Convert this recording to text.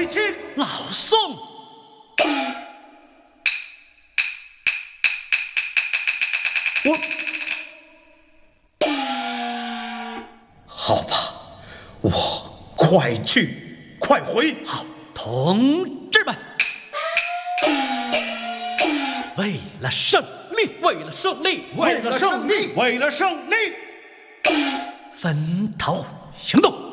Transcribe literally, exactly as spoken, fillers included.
去！ 老宋， 我好吧，我快去快回。 好，同志们，为了胜利，为了胜利， 为了胜利，为了胜利， 分头行动。